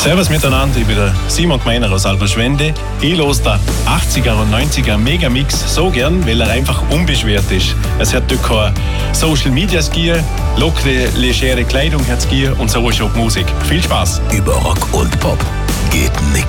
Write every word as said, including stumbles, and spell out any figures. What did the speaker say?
Servus miteinander, ich bin der Simon Gmeiner aus Alberschwende. Ich los der achtziger und neunziger Megamix so gern, weil er einfach unbeschwert ist. Es hat dort kein Social Media Skier, lockere, legere Kleidung hat Skier und so ist auch die Musik. Viel Spaß! Über Rock und Pop geht nix.